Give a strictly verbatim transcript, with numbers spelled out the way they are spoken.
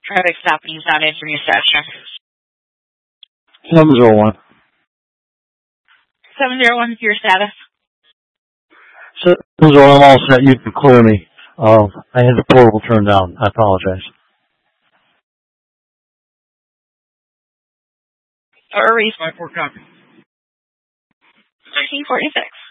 Traffic stop and he's not answering your status check. seven zero one. seven zero one is your status. seven zero one, I'm all set. You can clear me. Uh, I had the portal turned down. I apologize. Or a reason. five four copy. thirteen forty-six.